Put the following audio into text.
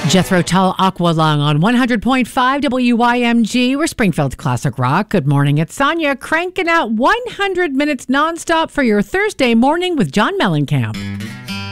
Jethro Tull Aqualung on 100.5 WYMG. We're Springfield's Classic Rock. Good morning. It's Sonia cranking out 100 minutes nonstop for your Thursday morning with John Mellencamp.